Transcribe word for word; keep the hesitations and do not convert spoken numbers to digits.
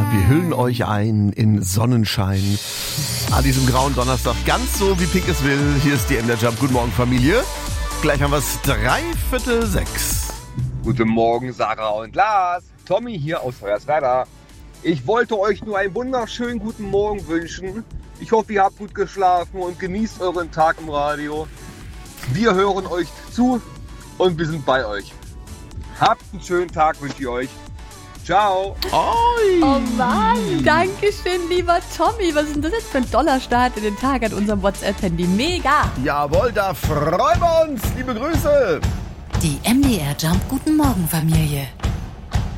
Wir hüllen euch ein in Sonnenschein an diesem grauen Donnerstag, ganz so wie Pink es will. Hier ist die M der Jump. Guten Morgen, Familie. Gleich haben wir es dreiviertel sechs. Guten Morgen, Sarah und Lars. Tommy hier aus Hoyerswerda. Ich wollte euch nur einen wunderschönen guten Morgen wünschen. Ich hoffe, ihr habt gut geschlafen und genießt euren Tag im Radio. Wir hören euch zu und wir sind bei euch. Habt einen schönen Tag, wünsche ich euch. Ciao. Oi. Oh Mann, danke schön, lieber Tommy. Was ist denn das jetzt für ein toller Start in den Tag an unserem WhatsApp-Handy? Mega. Jawohl, da freuen wir uns. Liebe Grüße. Die M D R Jump Guten Morgen Familie.